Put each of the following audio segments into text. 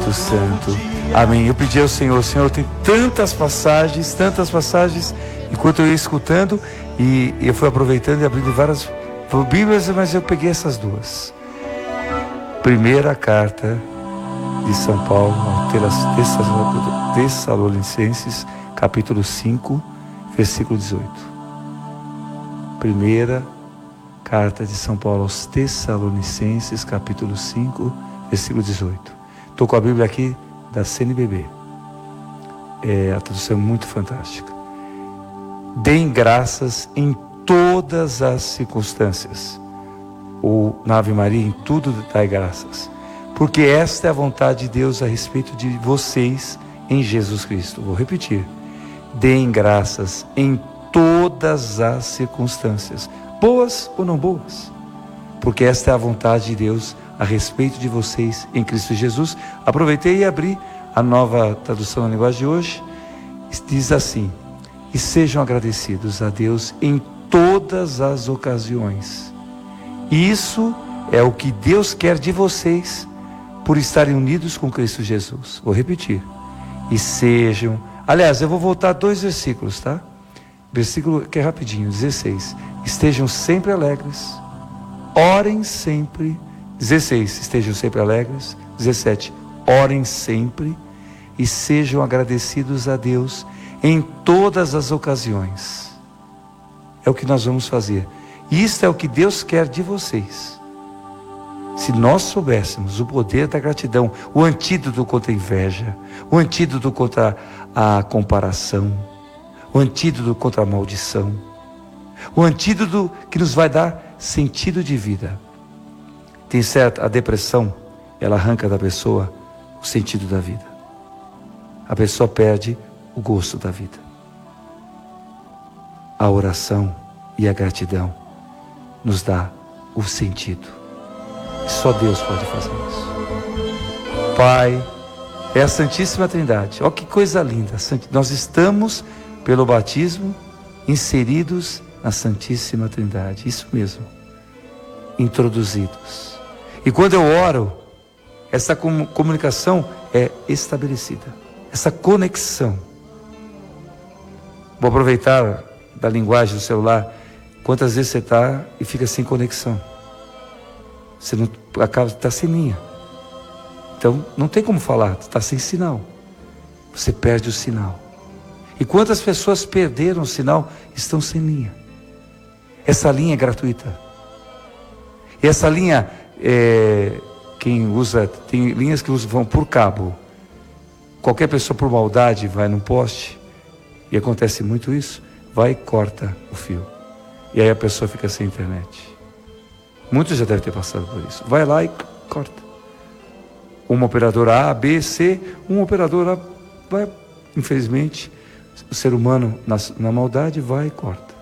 Espírito Santo. Amém. Eu pedi ao Senhor, Senhor, tem tantas passagens, enquanto eu ia escutando, e eu fui aproveitando e abrindo várias Bíblias, mas eu peguei essas duas. Primeira carta de São Paulo aos Tessalonicenses, capítulo 5, versículo 18. Primeira carta de São Paulo aos Tessalonicenses, capítulo 5, versículo 18. Estou com a Bíblia aqui da CNBB. A tradução é muito fantástica. Deem graças em todas as circunstâncias. Ou na Ave Maria, em tudo dai graças. Porque esta é a vontade de Deus a respeito de vocês em Jesus Cristo. Vou repetir. Deem graças em todas as circunstâncias, boas ou não boas. Porque esta é a vontade de Deus a respeito de vocês em Cristo Jesus. Aproveitei e abri a nova tradução na linguagem de hoje. Diz assim: e sejam agradecidos a Deus em todas as ocasiões. Isso é o que Deus quer de vocês por estarem unidos com Cristo Jesus. Vou repetir. E sejam... Aliás, eu vou voltar 2 versículos, tá? Versículo que é rapidinho, 16. Estejam sempre alegres. Orem sempre. 16. Estejam sempre alegres. 17. Orem sempre. E sejam agradecidos a Deus em todas as ocasiões. É o que nós vamos fazer. Isto é o que Deus quer de vocês. Se nós soubéssemos o poder da gratidão, o antídoto contra a inveja, o antídoto contra a comparação, o antídoto contra a maldição, o antídoto que nos vai dar sentido de vida. Tem certo, a depressão, ela arranca da pessoa o sentido da vida. A pessoa perde o gosto da vida. A oração e a gratidão nos dá o sentido. Só Deus pode fazer isso. Pai, é a Santíssima Trindade. Olha que coisa linda. Nós estamos, pelo batismo, inseridos na Santíssima Trindade. Isso mesmo. Introduzidos. E quando eu oro, essa comunicação é estabelecida. Essa conexão. Vou aproveitar da linguagem do celular. Quantas vezes você está e fica sem conexão? Você não acaba, está sem linha. Então não tem como falar, está sem sinal. Você perde o sinal. E quantas pessoas perderam o sinal, estão sem linha. Essa linha é gratuita. E essa linha, quem usa, tem linhas que vão por cabo. Qualquer pessoa por maldade vai num poste, e acontece muito isso, vai e corta o fio. E aí a pessoa fica sem internet. Muitos já devem ter passado por isso. Vai lá e corta. Uma operadora A, B, C, uma operadora vai, infelizmente, o ser humano na maldade vai e corta.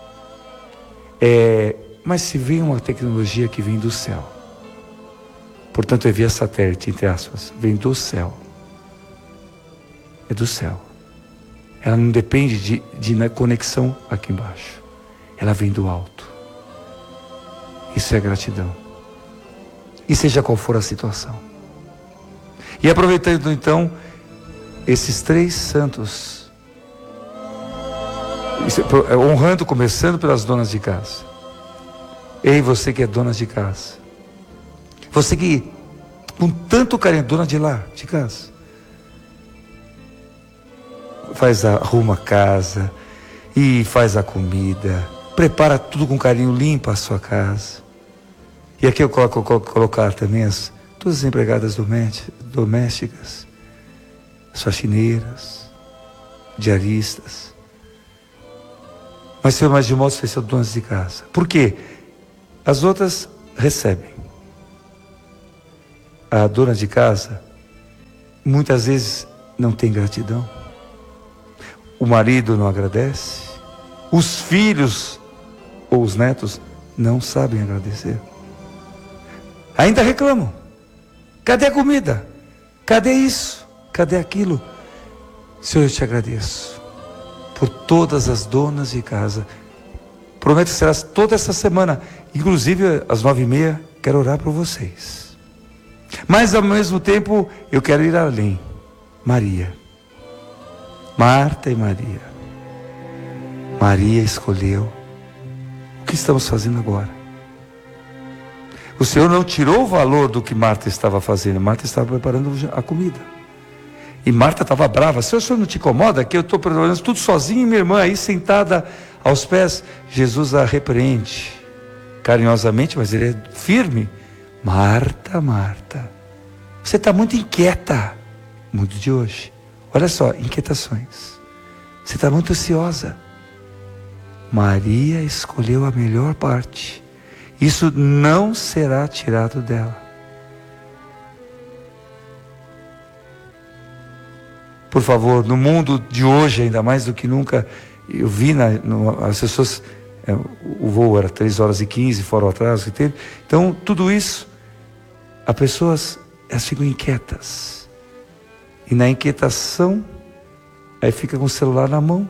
Mas se vem uma tecnologia que vem do céu, portanto é via satélite, entre aspas, vem do céu. É do céu. Ela não depende de conexão aqui embaixo. Ela vem do alto. Isso é gratidão. E seja qual for a situação. E aproveitando então esses 3 santos, honrando, começando pelas donas de casa. Ei, você que é dona de casa. Você que com tanto carinho, dona de lar, de casa. Arruma a casa e faz a comida. Prepara tudo com carinho, limpa a sua casa. E aqui eu colocar também todas as empregadas domésticas, as faxineiras, diaristas. Mas de modo especial, donas de casa. Por quê? As outras recebem. A dona de casa, muitas vezes, não tem gratidão. O marido não agradece. Os filhos ou os netos não sabem agradecer. Ainda reclamam. Cadê a comida? Cadê isso? Cadê aquilo? Senhor, eu te agradeço por todas as donas de casa. Prometo que será toda essa semana. Inclusive às 9h30 quero orar por vocês. Mas ao mesmo tempo eu quero ir além. Maria, Marta e Maria. Maria escolheu. O que estamos fazendo agora? O Senhor não tirou o valor do que Marta estava fazendo. Marta estava preparando a comida. E Marta estava brava. Senhor, o Senhor não te incomoda que eu estou preparando tudo sozinho e minha irmã aí sentada aos pés? Jesus a repreende carinhosamente, mas ele é firme. Marta, Marta, você está muito inquieta. Mundo de hoje. Olha só, inquietações. Você está muito ansiosa. Maria escolheu a melhor parte. Isso não será tirado dela. Por favor, no mundo de hoje, ainda mais do que nunca, eu vi as pessoas, o voo era 3h15, fora o atraso que teve. Então, tudo isso, as pessoas, elas ficam inquietas. E na inquietação, aí fica com o celular na mão.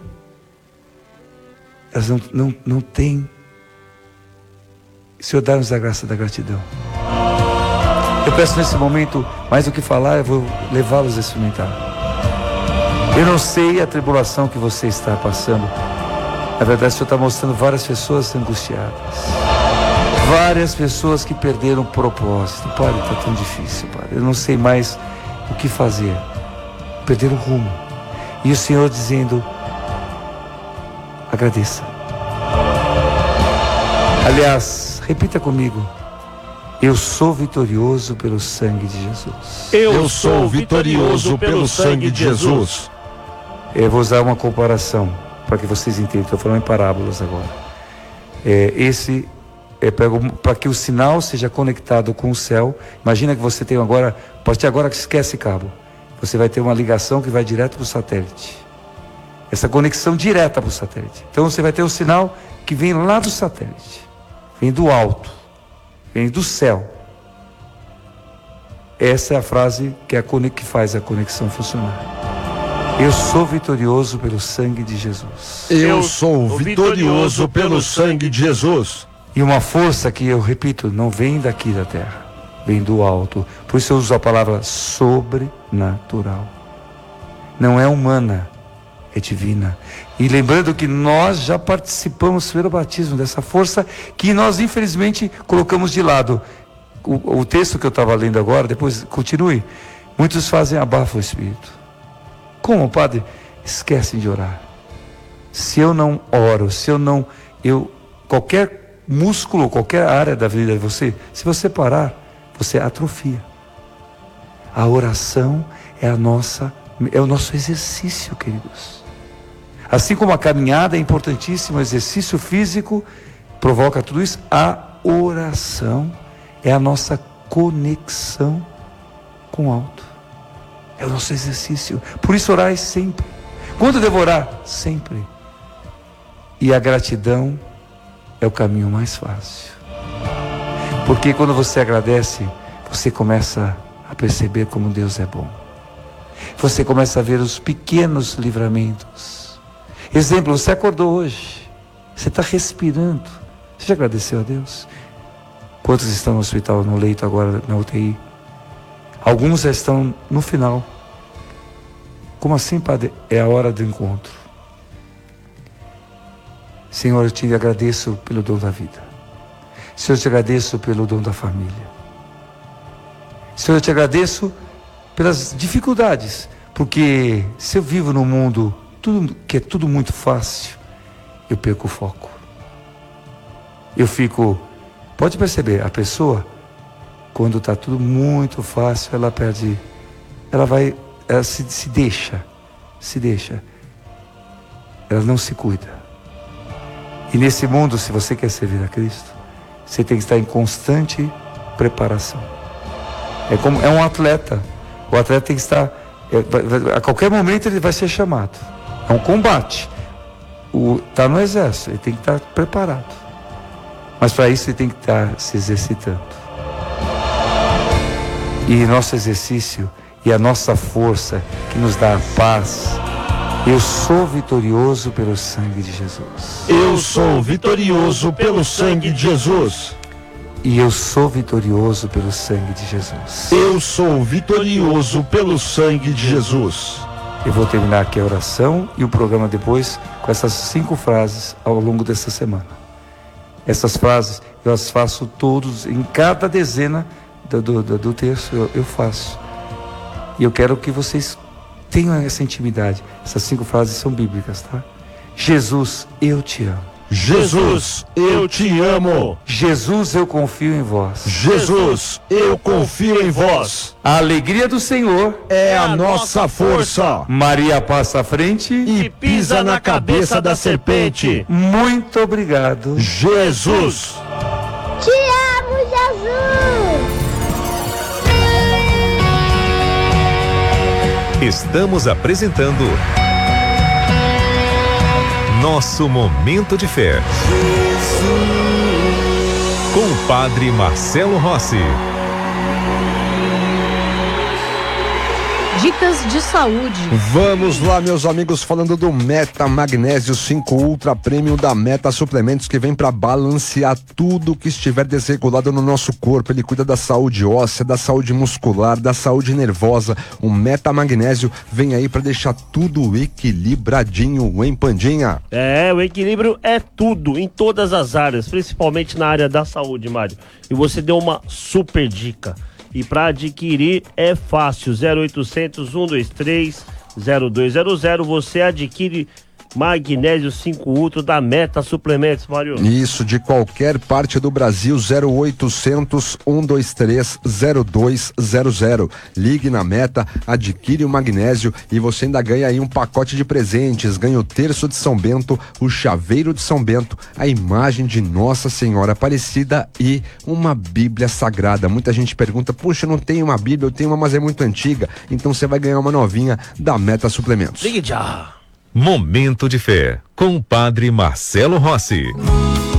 Elas não têm. Senhor, dá-nos a graça da gratidão. Eu peço nesse momento, mais do que falar, eu vou levá-los a experimentar. Eu não sei a tribulação que você está passando. Na verdade, o Senhor está mostrando várias pessoas angustiadas. Várias pessoas que perderam o propósito. Pai, está tão difícil, Pai. Eu não sei mais o que fazer. Perderam o rumo. E o Senhor dizendo, agradeça. Aliás, repita comigo. Eu sou vitorioso pelo sangue de Jesus. Eu sou vitorioso pelo sangue de Jesus. Eu vou usar uma comparação para que vocês entendam. Estou falando em parábolas agora. Para que o sinal seja conectado com o céu. Imagina que você tem agora, a partir de agora que esquece cabo. Você vai ter uma ligação que vai direto para o satélite. Essa conexão direta para o satélite. Então você vai ter um sinal que vem lá do satélite. Vem do alto, vem do céu. Essa é a frase que faz a conexão funcionar. Eu sou vitorioso pelo sangue de Jesus. Eu sou vitorioso pelo sangue de Jesus. E uma força que, eu repito, não vem daqui da terra, vem do alto. Por isso eu uso a palavra sobrenatural. Não é humana, é divina. E lembrando que nós já participamos pelo batismo dessa força que nós infelizmente colocamos de lado. O texto que eu estava lendo agora, depois continue. Muitos fazem abafa o Espírito. Como, padre? Esquecem de orar. Se eu não oro, qualquer músculo, qualquer área da vida de você, se você parar, você atrofia. A oração é o nosso exercício, queridos. Assim como a caminhada é importantíssima, o exercício físico provoca tudo isso, a oração é a nossa conexão com o alto. É o nosso exercício. Por isso orai sempre. Quando devo orar? Sempre. E a gratidão é o caminho mais fácil. Porque quando você agradece, você começa a perceber como Deus é bom. Você começa a ver os pequenos livramentos. Exemplo, você acordou hoje, você está respirando. Você já agradeceu a Deus? Quantos estão no hospital, no leito agora, na UTI? Alguns já estão no final. Como assim, Padre? É a hora do encontro. Senhor, eu te agradeço pelo dom da vida. Senhor, eu te agradeço pelo dom da família. Senhor, eu te agradeço pelas dificuldades. Porque se eu vivo num mundo que é tudo muito fácil, eu perco o foco. Eu fico... Pode perceber, a pessoa, quando está tudo muito fácil, ela perde... Ela se deixa. Ela não se cuida. E nesse mundo, se você quer servir a Cristo, você tem que estar em constante preparação. É um atleta. O atleta tem que estar... a qualquer momento ele vai ser chamado. É um combate. Está no exército, ele tem que estar preparado. Mas para isso ele tem que estar se exercitando. E nosso exercício e a nossa força que nos dá a paz. Eu sou vitorioso pelo sangue de Jesus. Eu sou vitorioso pelo sangue de Jesus. E eu sou vitorioso pelo sangue de Jesus. Eu sou vitorioso pelo sangue de Jesus. Eu vou terminar aqui a oração e o programa depois com essas 5 frases ao longo dessa semana. Essas frases eu as faço todos, em cada dezena do terço eu faço. E eu quero que vocês tenham essa intimidade. Essas 5 frases são bíblicas, tá? Jesus, eu te amo. Jesus, eu te amo. Jesus, eu confio em vós. Jesus, eu confio em vós. A alegria do Senhor É a nossa força. Maria passa à frente E pisa na cabeça da serpente. Muito obrigado. Jesus. Te amo, Jesus! Estamos apresentando Nosso Momento de Fé. Com o Padre Marcelo Rossi. Dicas de saúde. Vamos lá, meus amigos, falando do Meta Magnésio 5 Ultra Premium da Meta Suplementos, que vem para balancear tudo que estiver desregulado no nosso corpo. Ele cuida da saúde óssea, da saúde muscular, da saúde nervosa. O Meta Magnésio vem aí para deixar tudo equilibradinho, hein, Pandinha? O equilíbrio é tudo, em todas as áreas, principalmente na área da saúde, Mário. E você deu uma super dica. E para adquirir é fácil, 0800 123 0200, você adquire Magnésio 5 Ultra da Meta Suplementos, Mário. Isso, de qualquer parte do Brasil, 0800 123 0200. Ligue na Meta, adquire o magnésio e você ainda ganha aí um pacote de presentes. Ganha o terço de São Bento, o chaveiro de São Bento, a imagem de Nossa Senhora Aparecida e uma Bíblia Sagrada. Muita gente pergunta, puxa, eu não tenho uma Bíblia, eu tenho uma, mas é muito antiga. Então você vai ganhar uma novinha da Meta Suplementos. Ligue já! Momento de Fé, com o Padre Marcelo Rossi.